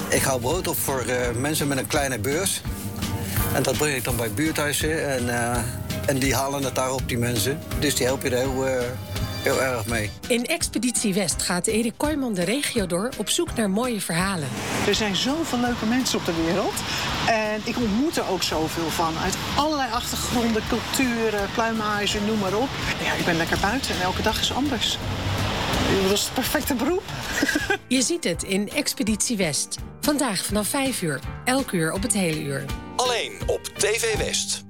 Ik hou brood op voor mensen met een kleine beurs. En dat breng ik dan bij buurthuizen. En die halen het daar op, die mensen. Dus die help je er heel erg mee. In Expeditie West gaat Erik Kooijman de regio door op zoek naar mooie verhalen. Er zijn zoveel leuke mensen op de wereld. En ik ontmoet er ook zoveel van. Uit allerlei achtergronden, culturen, pluimage, noem maar op. Ja, ik ben lekker buiten en elke dag is anders. Dat is het perfecte beroep. Je ziet het in Expeditie West. Vandaag vanaf 5 uur. Elk uur op het hele uur. Alleen op TV West.